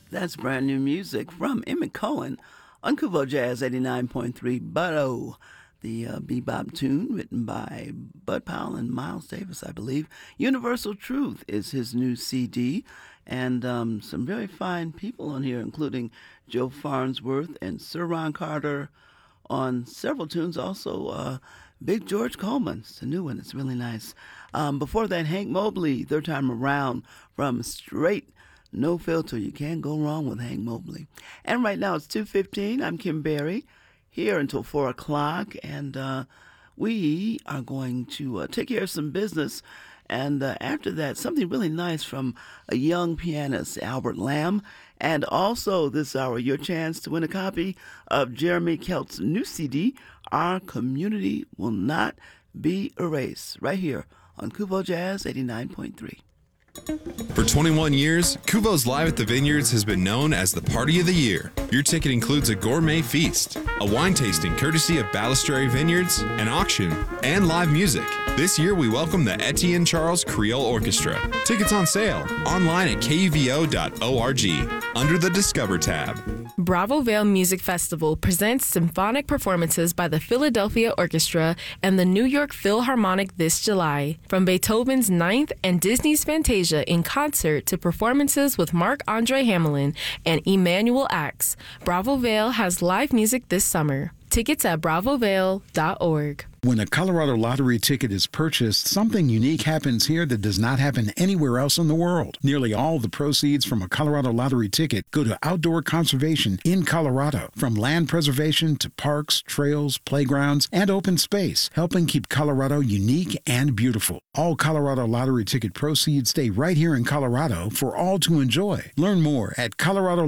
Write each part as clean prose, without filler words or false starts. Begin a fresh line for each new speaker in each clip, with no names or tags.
That's brand new music from Emmett Cohen on Kubo Jazz 89.3 Bud-O, the bebop tune written by Bud Powell and Miles Davis, I believe. Universal Truth is his new CD, and some very fine people on here, including Joe Farnsworth and Sir Ron Carter on several tunes. Also, Big George Coleman. It's a new one. It's really nice. Before that, Hank Mobley, Third Time Around from Straight No Filter. You can't go wrong with Hank Mobley. And right now it's 2:15. I'm Kim Berry, here until 4 o'clock. And we are going to take care of some business. And after that, something really nice from a young pianist, Albert Lamb. And also this hour, your chance to win a copy of Jeremy Kelt's new CD, Our Community Will Not Be Erased, right here on Kubo Jazz 89.3.
For 21 years, Kuvo's Live at the Vineyards has been known as the Party of the Year. Your ticket includes a gourmet feast, a wine tasting courtesy of Balistrary Vineyards, an auction, and live music. This year, we welcome the Etienne Charles Creole Orchestra. Tickets on sale online at kuvo.org under the Discover tab.
Bravo Vale Music Festival presents symphonic performances by the Philadelphia Orchestra and the New York Philharmonic this July. From Beethoven's Ninth and Disney's Fantasia in concert to performances with Marc-Andre Hamelin and Emanuel Ax, Bravo Vale has live music this summer. Tickets at bravovale.org.
When a Colorado Lottery ticket is purchased, something unique happens here that does not happen anywhere else in the world. Nearly all the proceeds from a Colorado Lottery ticket go to outdoor conservation in Colorado, from land preservation to parks, trails, playgrounds, and open space, helping keep Colorado unique and beautiful. All Colorado Lottery ticket proceeds stay right here in Colorado for all to enjoy. Learn more at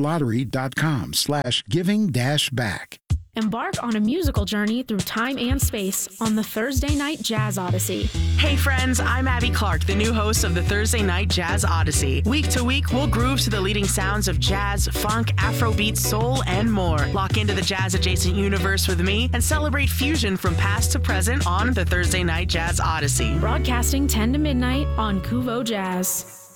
coloradolottery.com/giving-back.
Embark on a musical journey through time and space on the Thursday Night Jazz Odyssey.
Hey friends, I'm Abby Clark, the new host of the Thursday Night Jazz Odyssey. Week to week, we'll groove to the leading sounds of jazz, funk, Afrobeat, soul, and more. Lock into the jazz-adjacent universe with me and celebrate fusion from past to present on the Thursday Night Jazz Odyssey.
Broadcasting 10 to midnight on Kuvo Jazz.